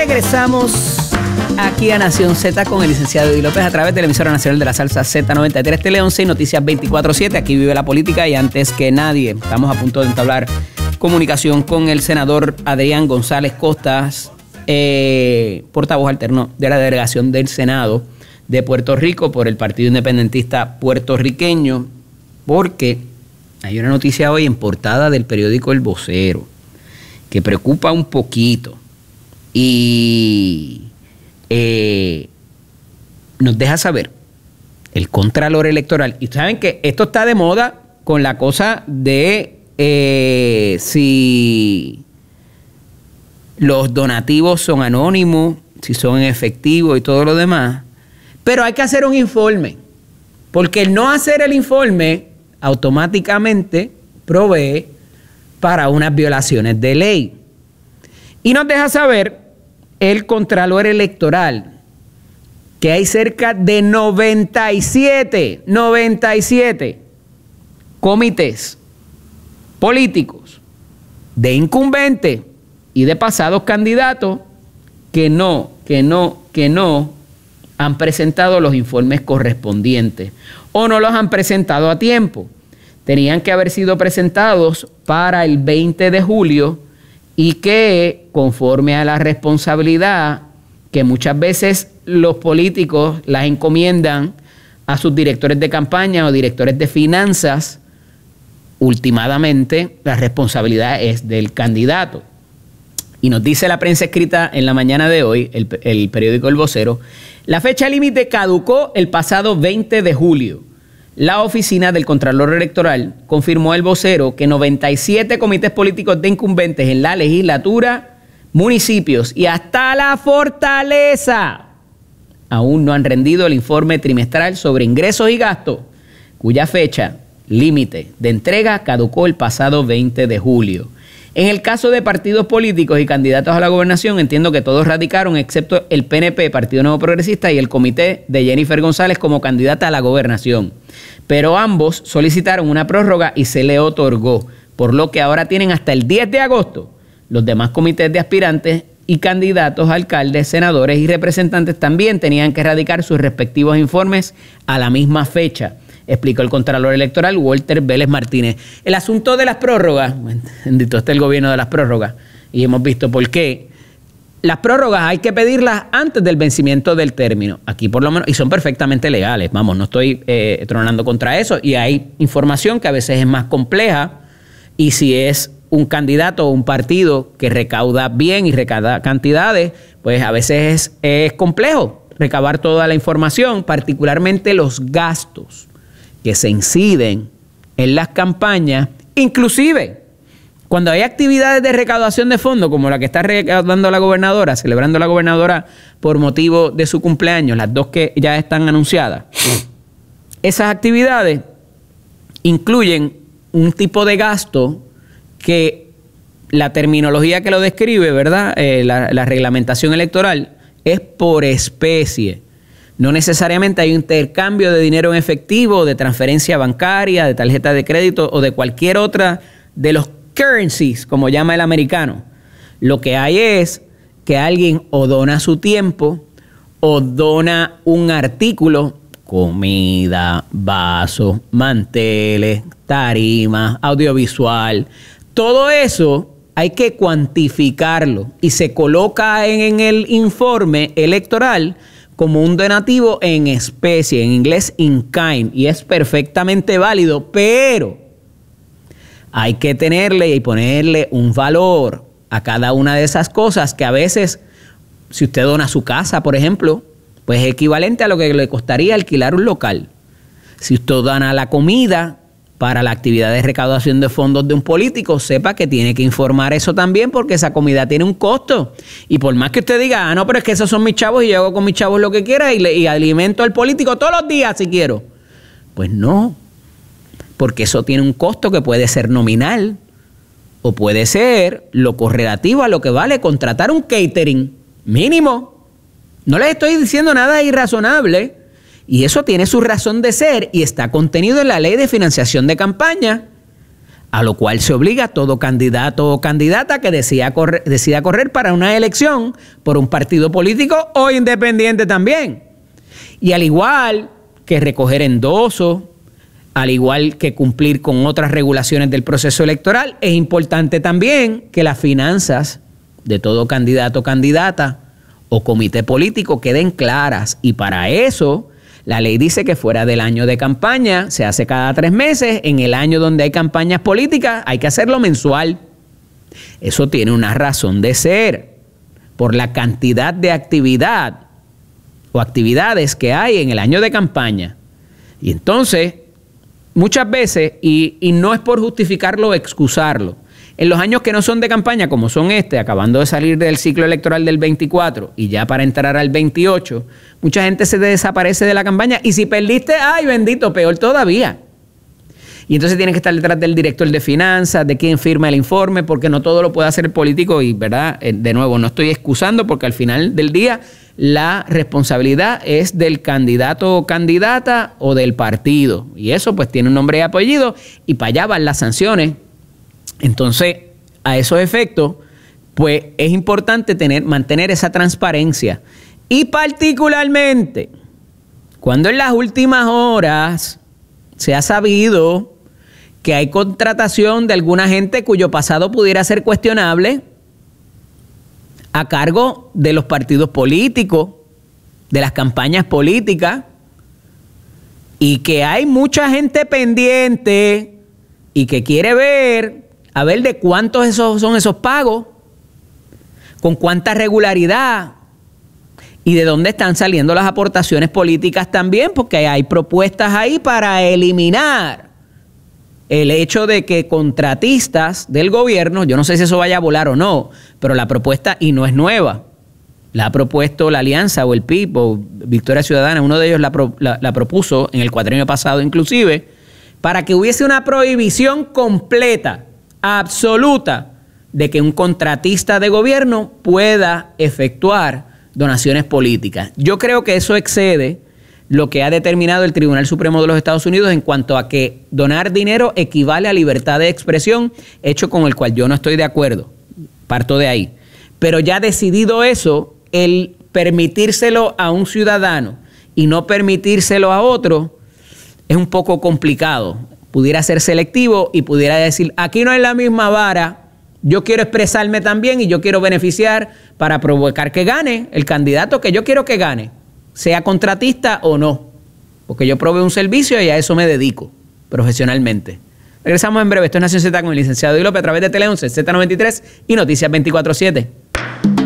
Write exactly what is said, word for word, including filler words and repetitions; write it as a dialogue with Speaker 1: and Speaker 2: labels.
Speaker 1: Regresamos aquí a Nación Z con el licenciado Eddie López a través de la emisora nacional de la salsa Z noventa y tres Tele once y Noticias veinticuatro siete. Aquí vive la política y antes que nadie estamos a punto de entablar comunicación con el senador Adrián González Costas, eh, portavoz alterno de la delegación del Senado de Puerto Rico por el Partido Independentista Puertorriqueño, porque hay una noticia hoy en portada del periódico El Vocero que preocupa un poquito y eh, nos deja saber el Contralor Electoral. Y saben que esto está de moda con la cosa de eh, si los donativos son anónimos, si son en efectivo y todo lo demás. Pero hay que hacer un informe, porque el no hacer el informe automáticamente provee para unas violaciones de ley. Y nos deja saber el Contralor Electoral que hay cerca de noventa y siete, noventa y siete comités políticos de incumbentes y de pasados candidatos que no, que no, que no han presentado los informes correspondientes o no los han presentado a tiempo. Tenían que haber sido presentados para el veinte de julio y que, conforme a la responsabilidad que muchas veces los políticos las encomiendan a sus directores de campaña o directores de finanzas, últimamente la responsabilidad es del candidato. Y nos dice la prensa escrita en la mañana de hoy, el, el periódico El Vocero, la fecha límite caducó el pasado veinte de julio. La oficina del Contralor Electoral confirmó El Vocero que noventa y siete comités políticos de incumbentes en la legislatura, municipios y hasta la fortaleza aún no han rendido el informe trimestral sobre ingresos y gastos, cuya fecha límite de entrega caducó el pasado veinte de julio. En el caso de partidos políticos y candidatos a la gobernación, entiendo que todos radicaron, excepto el P N P, Partido Nuevo Progresista, y el comité de Jennifer González como candidata a la gobernación. Pero ambos solicitaron una prórroga y se le otorgó, por lo que ahora tienen hasta el diez de agosto. Los demás comités de aspirantes y candidatos a alcaldes, senadores y representantes también tenían que radicar sus respectivos informes a la misma fecha, explicó el Contralor Electoral Walter Vélez Martínez. El asunto de las prórrogas, bendito está el gobierno de las prórrogas, y hemos visto por qué. Las prórrogas hay que pedirlas antes del vencimiento del término. Aquí por lo menos, y son perfectamente legales, vamos, no estoy eh, tronando contra eso, y hay información que a veces es más compleja, y si es un candidato o un partido que recauda bien y recauda cantidades, pues a veces es, es complejo recabar toda la información, particularmente los gastos que se inciden en las campañas, inclusive cuando hay actividades de recaudación de fondos, como la que está recaudando la gobernadora, celebrando la gobernadora por motivo de su cumpleaños, las dos que ya están anunciadas. Esas actividades incluyen un tipo de gasto que la terminología que lo describe, ¿verdad? Eh, la, la reglamentación electoral es por especie. No necesariamente hay un intercambio de dinero en efectivo, de transferencia bancaria, de tarjeta de crédito o de cualquier otra de los currencies, como llama el americano. Lo que hay es que alguien o dona su tiempo o dona un artículo, comida, vasos, manteles, tarimas, audiovisual. Todo eso hay que cuantificarlo y se coloca en, en el informe electoral como un donativo en especie, en inglés in kind, y es perfectamente válido, pero hay que tenerle y ponerle un valor a cada una de esas cosas que a veces, si usted dona su casa, por ejemplo, pues es equivalente a lo que le costaría alquilar un local. Si usted dona la comida para la actividad de recaudación de fondos de un político, sepa que tiene que informar eso también, porque esa comida tiene un costo. Y por más que usted diga, ah, no, pero es que esos son mis chavos y yo hago con mis chavos lo que quiera y, le, y alimento al político todos los días si quiero. Pues no, porque eso tiene un costo que puede ser nominal o puede ser lo correlativo a lo que vale contratar un catering mínimo. No les estoy diciendo nada irrazonable. Y eso tiene su razón de ser y está contenido en la Ley de Financiación de Campaña. a lo cual se obliga a todo candidato o candidata que decida correr, decida correr para una elección por un partido político o independiente también. Y al igual que recoger endosos, al igual que cumplir con otras regulaciones del proceso electoral, es importante también que las finanzas de todo candidato o candidata o comité político queden claras. Y para eso, la ley dice que fuera del año de campaña, se hace cada tres meses. En el año donde hay campañas políticas, hay que hacerlo mensual. Eso tiene una razón de ser, por la cantidad de actividad o actividades que hay en el año de campaña. Y entonces, muchas veces, y, y no es por justificarlo o excusarlo, en los años que no son de campaña, como son este, acabando de salir del ciclo electoral del veinticuatro y ya para entrar al veintiocho, mucha gente se desaparece de la campaña y si perdiste, ¡ay, bendito! Peor todavía. Y entonces tienes que estar detrás del director de finanzas, de quien firma el informe, porque no todo lo puede hacer el político y, ¿verdad? De nuevo, no estoy excusando porque al final del día la responsabilidad es del candidato o candidata o del partido. Y eso pues tiene un nombre y apellido y para allá van las sanciones. Entonces, a esos efectos, pues es importante tener, mantener esa transparencia. Y particularmente, cuando en las últimas horas se ha sabido que hay contratación de alguna gente cuyo pasado pudiera ser cuestionable a cargo de los partidos políticos, de las campañas políticas, y que hay mucha gente pendiente y que quiere ver, a ver de cuántos esos son esos pagos, con cuánta regularidad y de dónde están saliendo las aportaciones políticas también, porque hay propuestas ahí para eliminar el hecho de que contratistas del gobierno, yo no sé si eso vaya a volar o no, pero la propuesta, y no es nueva, la ha propuesto la Alianza o el P I B o Victoria Ciudadana, uno de ellos la, pro, la, la propuso en el cuatrienio pasado inclusive, para que hubiese una prohibición completa, absoluta, de que un contratista de gobierno pueda efectuar donaciones políticas. Yo creo que eso excede lo que ha determinado el Tribunal Supremo de los Estados Unidos en cuanto a que donar dinero equivale a libertad de expresión, hecho con el cual yo no estoy de acuerdo. Parto de ahí. Pero ya decidido eso, el permitírselo a un ciudadano y no permitírselo a otro es un poco complicado. Pudiera ser selectivo y pudiera decir, aquí no es la misma vara, yo quiero expresarme también y yo quiero beneficiar para provocar que gane el candidato que yo quiero que gane, sea contratista o no, porque yo proveo un servicio y a eso me dedico profesionalmente. Regresamos en breve. Esto es Nación Z con el licenciado Eddie López a través de Tele once, Z noventa y tres y Noticias veinticuatro siete.